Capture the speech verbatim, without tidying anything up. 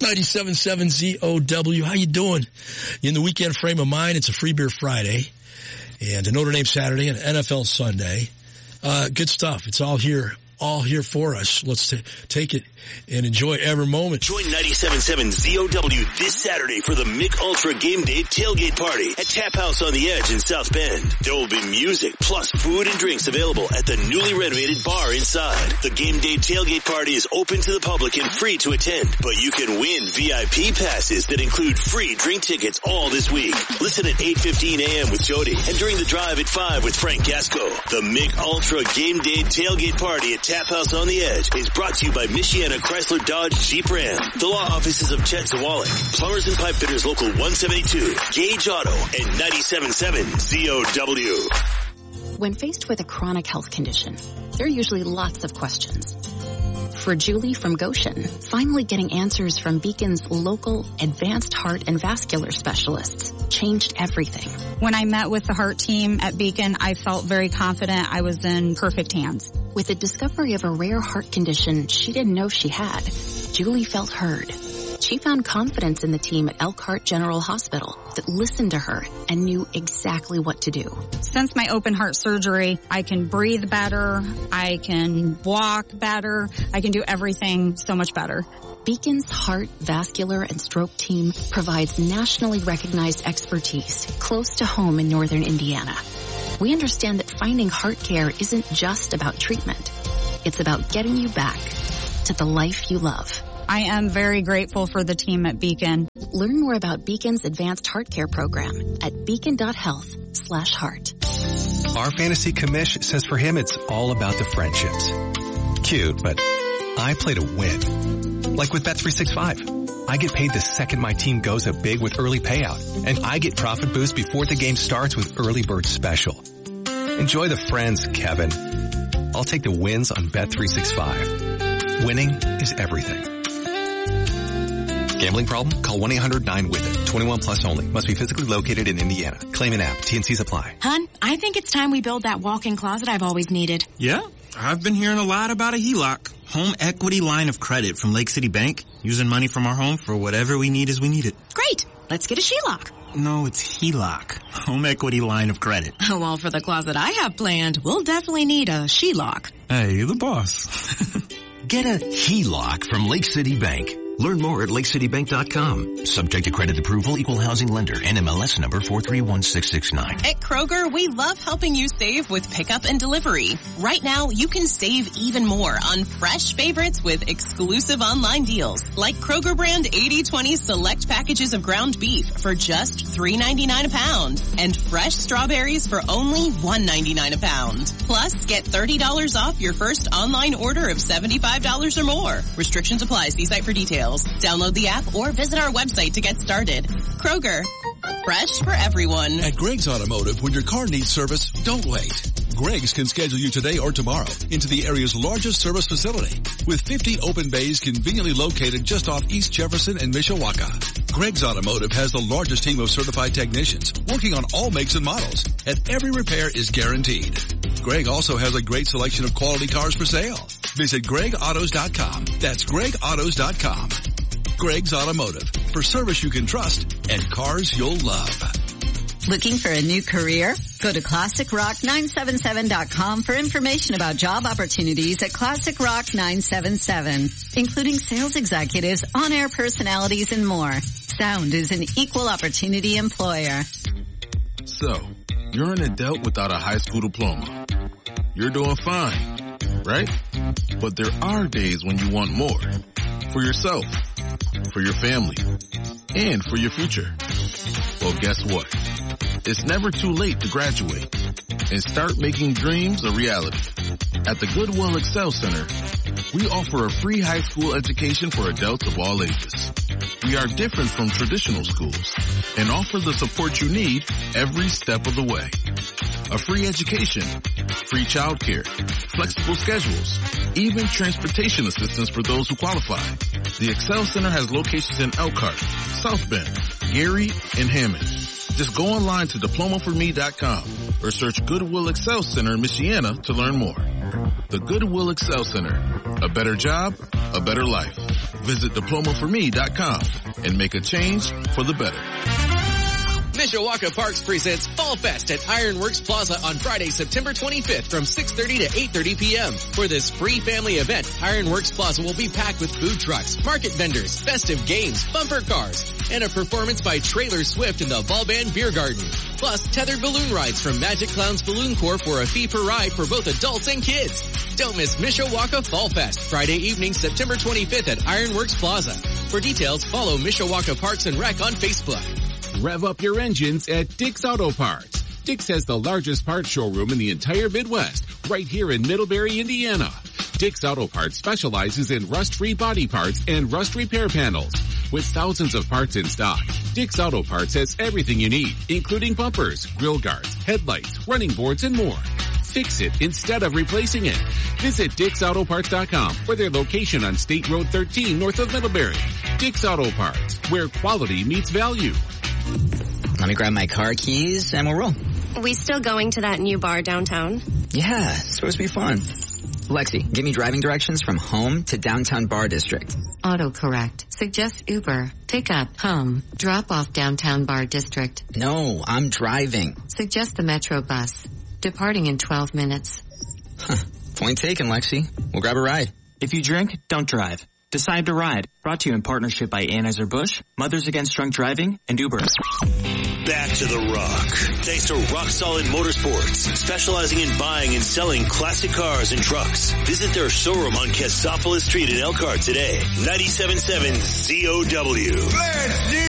ninety-seven point seven Z O W. How you doing? You in the weekend frame of mind? It's a Free Beer Friday and a Notre Dame Saturday and an N F L Sunday. Uh, good stuff. It's all here. All here for us. Let's t- take it and enjoy every moment. Join ninety-seven point seven Z O W this Saturday for the Mick Ultra Game Day Tailgate Party at Tap House on the Edge in South Bend. There will be music plus food and drinks available at the newly renovated bar inside. The Game Day Tailgate Party is open to the public and free to attend, but you can win V I P passes that include free drink tickets all this week. Listen at eight fifteen a.m. with Jody and during the drive at five with Frank Gasco. The Mick Ultra Game Day Tailgate Party at Tap House on the Edge is brought to you by Michiana Chrysler Dodge Jeep Ram, the law offices of Chet Zawalik, Plumbers and Pipe Fitters Local one seventy-two, Gage Auto, and ninety-seven point seven Z O W. When faced with a chronic health condition, there are usually lots of questions. For Julie from Goshen, finally getting answers from Beacon's local advanced heart and vascular specialists changed everything. When I met with the heart team at Beacon, I felt very confident I was in perfect hands. With the discovery of a rare heart condition she didn't know she had, Julie felt heard. She found confidence in the team at Elkhart General Hospital that listened to her and knew exactly what to do. Since my open heart surgery, I can breathe better, I can walk better, I can do everything so much better. Beacon's Heart, Vascular, and Stroke team provides nationally recognized expertise close to home in northern Indiana. We understand that finding heart care isn't just about treatment. It's about getting you back to the life you love. I am very grateful for the team at Beacon. Learn more about Beacon's advanced heart care program at beacon.health slash heart. Our fantasy commish says for him it's all about the friendships. Cute, but I play to win. Like with Bet three sixty-five. I get paid the second my team goes up big with early payout. And I get profit boost before the game starts with early bird special. Enjoy the friends, Kevin. I'll take the wins on Bet three sixty-five. Winning is everything. Gambling problem? Call one eight hundred nine with it. twenty-one plus only. Must be physically located in Indiana. Claim an app. T and C's apply. Hun, I think it's time we build that walk-in closet I've always needed. Yeah? I've been hearing a lot about a H E L O C. Home equity line of credit from Lake City Bank. Using money from our home for whatever we need as we need it. Great. Let's get a H E L O C. No, it's H E L O C. Home equity line of credit. Oh, well, for the closet I have planned, we'll definitely need a H E L O C. Hey, you're the boss. Get a H E L O C from Lake City Bank. Learn more at lake city bank dot com. Subject to credit approval, equal housing lender, N M L S number four three one six six nine. At Kroger, we love helping you save with pickup and delivery. Right now, you can save even more on fresh favorites with exclusive online deals, like Kroger brand eighty twenty select packages of ground beef for just three ninety-nine a pound, and fresh strawberries for only one ninety-nine a pound. Plus, get thirty dollars off your first online order of seventy-five dollars or more. Restrictions apply. See site for details. Download the app or visit our website to get started. Kroger, fresh for everyone. At Greg's Automotive, when your car needs service, don't wait. Greg's can schedule you today or tomorrow into the area's largest service facility with fifty open bays conveniently located just off East Jefferson and Mishawaka. Greg's Automotive has the largest team of certified technicians working on all makes and models, and every repair is guaranteed. Greg also has a great selection of quality cars for sale. Visit greg autos dot com. That's greg autos dot com. Greg's Automotive, for service you can trust and cars you'll love. Looking for a new career? Go to classic rock nine seven seven dot com for information about job opportunities at Classic Rock nine seven seven, including sales executives, on-air personalities, and more. Sound is an equal opportunity employer. So, you're an adult without a high school diploma. You're doing fine, right? But there are days when you want more. For yourself, for your family, and for your future. Well, guess what? It's never too late to graduate and start making dreams a reality. At the Goodwill Excel Center, we offer a free high school education for adults of all ages. We are different from traditional schools and offer the support you need every step of the way. A free education, free childcare, flexible schedules, even transportation assistance for those who qualify. The Excel Center has locations in Elkhart, South Bend, Gary, and Hammond. Just go online to diploma for me dot com or search Goodwill Excel Center in Michiana to learn more. The Goodwill Excel Center. A better job, a better life. Visit diploma for me dot com and make a change for the better. Mishawaka Parks presents Fall Fest at Ironworks Plaza on Friday, September twenty-fifth from six thirty to eight thirty p.m. For this free family event, Ironworks Plaza will be packed with food trucks, market vendors, festive games, bumper cars, and a performance by Trailer Swift in the Ball Band Beer Garden. Plus, tethered balloon rides from Magic Clowns Balloon Corps for a fee per ride for both adults and kids. Don't miss Mishawaka Fall Fest, Friday evening, September twenty-fifth at Ironworks Plaza. For details, follow Mishawaka Parks and Rec on Facebook. Rev up your engines at Dick's Auto Parts. Dick's has the largest parts showroom in the entire Midwest, right here in Middlebury, Indiana. Dick's Auto Parts specializes in rust-free body parts and rust repair panels. With thousands of parts in stock, Dick's Auto Parts has everything you need, including bumpers, grill guards, headlights, running boards, and more. Fix it instead of replacing it. Visit Dicks Auto Parts dot com for their location on State Road thirteen north of Middlebury. Dick's Auto Parts, where quality meets value. Let me grab my car keys and we'll roll. We still going to that new bar downtown? Yeah, it's supposed to be fun. Lexi, give me driving directions from home to downtown bar district. Autocorrect. Suggest Uber. Pick up, home. Drop off downtown bar district. No, I'm driving. Suggest the Metro bus. Departing in twelve minutes. Huh. Point taken, Lexi. We'll grab a ride. If you drink, don't drive. Decide to ride. Brought to you in partnership by Anheuser-Busch, Mothers Against Drunk Driving, and Uber. Back to the Rock. Thanks to Rock Solid Motorsports, specializing in buying and selling classic cars and trucks. Visit their showroom on Cassopolis Street in Elkhart today. ninety-seven point seven Z O W. Let's